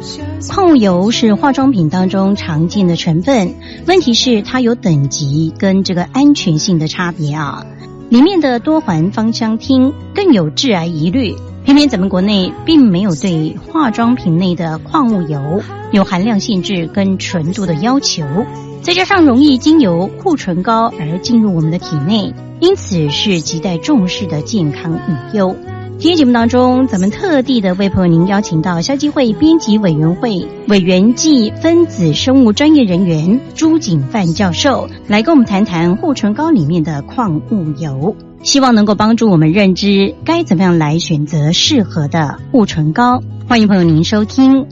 矿物油是化妆品当中常见的成分，问题是它有等级跟这个安全性的差别啊。里面的多环芳香烃更有致癌疑虑，偏偏咱们国内并没有对化妆品内的矿物油有含量限制跟纯度的要求，再加上容易经由护唇膏而进入我们的体内，因此是亟待重视的健康隐忧。今天节目当中，咱们特地的为朋友您邀请到消基会编辑委员会委员暨分子生物专业人员朱景范教授来跟我们谈谈护唇膏里面的矿物油，希望能够帮助我们认知该怎么样来选择适合的护唇膏。欢迎朋友您收听。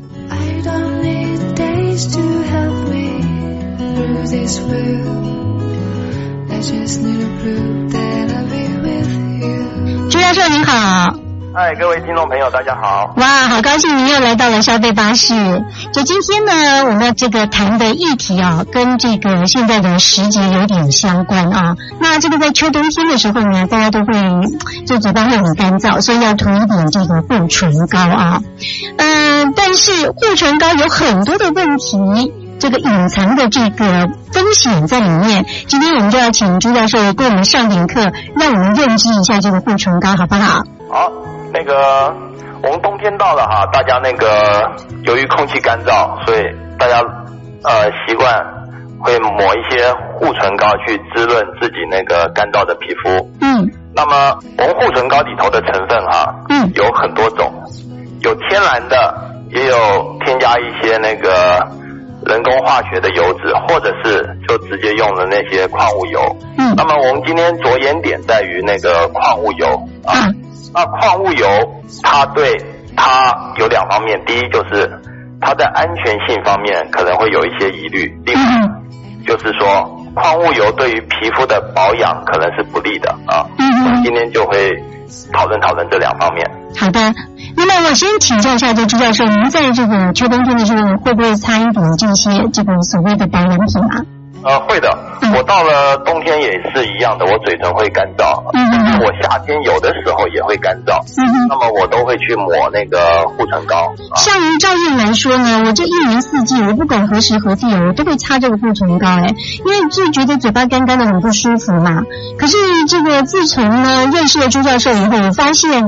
朱教授您好。 嗨，各位听众朋友大家好。 哇，好高兴您又来到了消费巴士。就今天呢，我们这个谈的议题啊，跟这个现在的时节有点相关啊。那这个在秋冬天的时候呢，大家都会就嘴巴会很干燥，所以要涂一点这个护唇膏啊。但是护唇膏有很多的问题，这个隐藏的这个风险在里面。今天我们就要请朱教授给我们上点课，让我们认知一下这个护唇膏，好不好？ 好，我们冬天到了哈，大家由于空气干燥，所以大家习惯会抹一些护唇膏去滋润自己干燥的皮肤。那么我们护唇膏里头的成分哈，有很多种，有天然的，也有添加一些人工化学的油脂，或者是就直接用的那些矿物油。那么我们今天着眼点在于矿物油啊。那矿物油它有两方面，第一就是它在安全性方面可能会有一些疑虑，另外就是说矿物油对于皮肤的保养可能是不利的啊。我们今天就会讨论这两方面。 好的，那么我先请教一下朱教授，您在这个秋冬天的时候会不会擦一点这些这个所谓的保养品啊？ 会的，我到了冬天也是一样的，我嘴唇会干燥，我夏天有的时候也会干燥，那么我都会去抹护唇膏。 像照例来说呢，我这一年四季，我不管何时何地，我都会擦这个护唇膏，因为就觉得嘴巴干干的很不舒服嘛。可是这个自从呢认识了朱教授以后，我发现